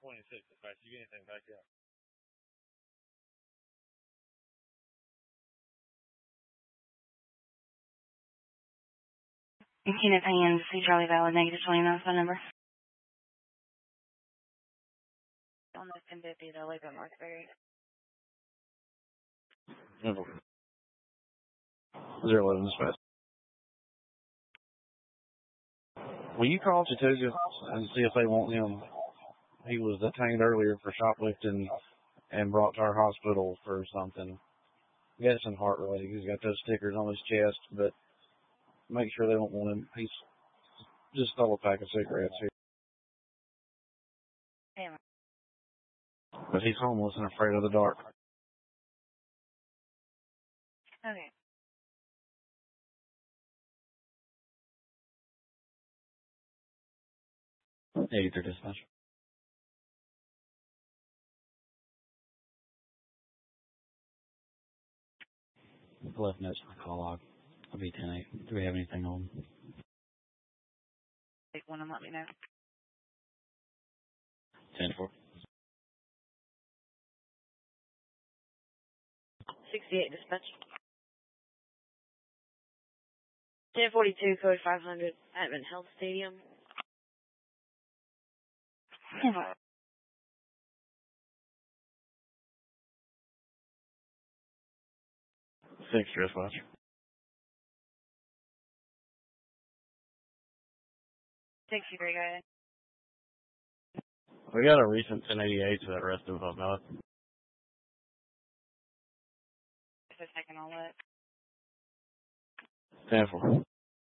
26, dispatch. You get anything back yet? Kenneth Hands, C. Charlie Valid, -29 phone number. On the 1050, they'll leave at Marksbury. 011 dispatch. Will you call Chattooga and see if they want him? He was detained earlier for shoplifting and brought to our hospital for something. He got some heart related. He's got those stickers on his chest, but make sure they don't want him. He's just stole a pack of cigarettes here. Hey, But he's homeless and afraid of the dark. okay. Either dispatch. Left notes for the call log. I'll be 10-8. Do we have anything on? Take one and let me know. 10-4. 68 dispatch. 1042, code 500, Advent Health Stadium. Yeah. 6 wristwatch. Thanks, you great guy. We got a recent 1088 to that rest of them. Just a second, I'll look. 10-4.